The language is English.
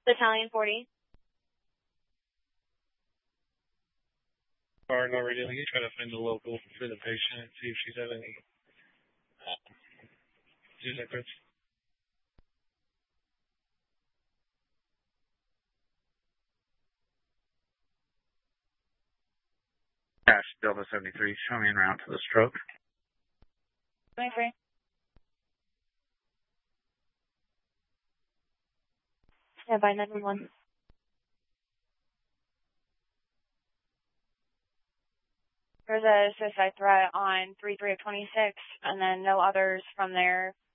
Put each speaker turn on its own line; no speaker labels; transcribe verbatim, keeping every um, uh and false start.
Battalion forty.
Or no radio, you try to find the local for the patient, see if she's had any uh, secrets. Dash Delta seventy-three, show me en route to the stroke.
twenty-three. Yeah, by nine one one. There's a suicide threat on three three of twenty-six, and then no others from there